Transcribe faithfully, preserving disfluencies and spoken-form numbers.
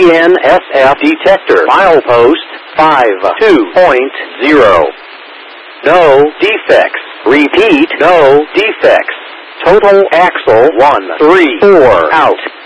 N S F detector. Milepost five two point zero. No defects. Repeat, no defects. Total axle one three four out.